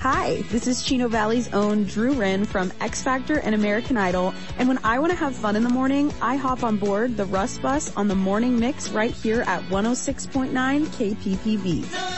Hi, this is Chino Valley's own Drew Wren from X Factor and American Idol, and when I want to have fun in the morning, I hop on board the Russ Bus on the morning mix right here at 106.9 KPPV.